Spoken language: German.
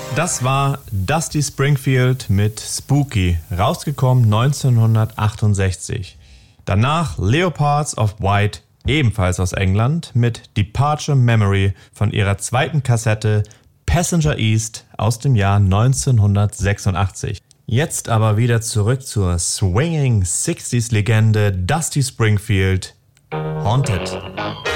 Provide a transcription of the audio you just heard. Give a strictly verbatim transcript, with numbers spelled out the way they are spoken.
Das war Dusty Springfield mit Spooky, rausgekommen neunzehnhundertachtundsechzig. Danach Leopards of White, ebenfalls aus England, mit Departure Memory von ihrer zweiten Kassette Passenger East aus dem Jahr neunzehnhundertsechsundachtzig. Jetzt aber wieder zurück zur Swinging Sixties Legende Dusty Springfield, Haunted.